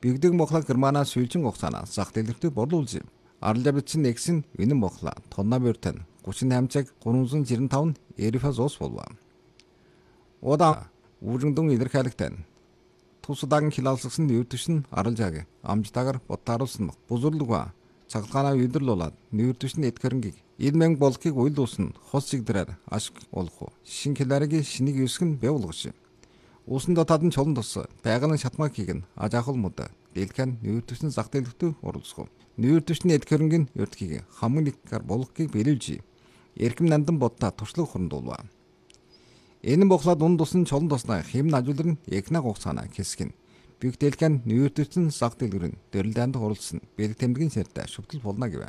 Бигдэг мохла Германаас сүүлчийн хугацаанаас зах дэлгэртээ борлуулж юм. Арал жавцын нэгс нь үнэн мохла тонна бертэн 38 цаг 395 эрифаз ус болов. Ода үүргэндэн илэрхийлэгтэн тусдаан хилаалсагсан нүүртүш нь арал жаг амжтагаар боттааруулсан бузурлуга цаглгаанаа үйдэрлүүлээд нүүртүш нь эдгэрэнгийг илмэн болхыг уйлдуулсан хос чигдрээр ашиг олох шин хиларгийн шинийг юсгэн бэвлгош. Усан дотоод нь чолон тус байгалийн шатмаг хийгэн ажаахал мод дэлгэн нүүртүш нь зах дэлгэртээ оруулах. Нүүртүш нь эдгэрэнгийн өртгийг хамгийн нэггээр болгохыг бэлүүлж эрхэм нандан бодта туршлага хөрөндүүлвэ. Энэ бохлаад унд тусан чолон туснаа хэм ажуулрын ягнаг хугацаана хэсгэн. Биг дэлгэн нүүртүшин зах дэлгэрэн дөрлөнд орулсан бэлэг тэмдгийн сэрдэ шүтэл болно гэвэ.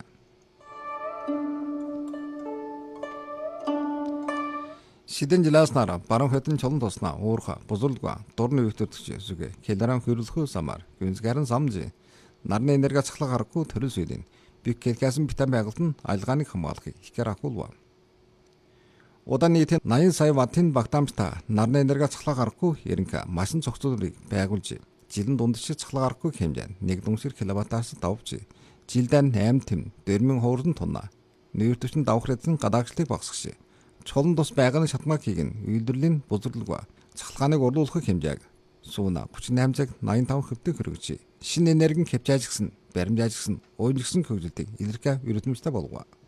Шидэн жилааснаар баруун хөтөн чолон туснаа уурха бузурлга дурны өвтөрч зүгэ келаран хөрөлхөө самар гүнзгэрэн самжи нарны энерги цахлах аргагүй төрөл сүлийн биг келгасан битам байгальд нь айлгааныг хамгаалахыг ихэр ахуулва. Удаан нийтийн 80 сая ваттын багтаамжтай нарны энерги цахлах аргагүй ерөнхий машин цогцлолыг байгуулж жилийн дунд шиг цахлах аргагүй хэмжээнд 1 киловаттаас давж жилдээ 8 тэм 4000 хуурдан тонна нүүртүшин давх хэдэн гадаагшлыг багасгах. Чолон тус байгалийн шатмаг хийгэн үйлдвэрлэлийн бузарлага цахилгааныг урлуулах хэмжээг сууна 38 цаг 85 хэвтэг хэрэгжиж шинэ энергийн хэмжээгсэн баримжаажсан уймжсан хөгжилтийг илэрхий өрөмжтэй болгов.